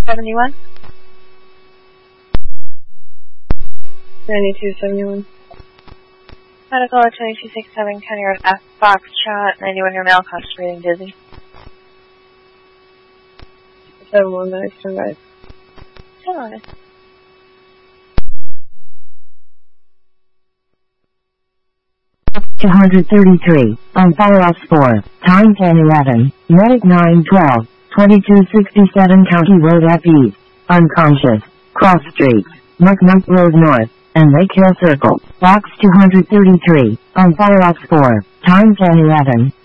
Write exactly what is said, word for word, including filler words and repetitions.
seventy-one. ninety-two seventy-one. Medical at twenty-two sixty-seven, County Road F, Foxtrot, ninety-one, your male, cost reading dizzy. seven one nine, stand by. ten eleven. two thirty-three, on follow-up four, time ten eleven, medic nine twelve, twenty-two sixty-seven County Road F East, unconscious, cross streets, Muckmuck Road North, and Lake Hill Circle, box two thirty-three, on follow-up four, time ten eleven.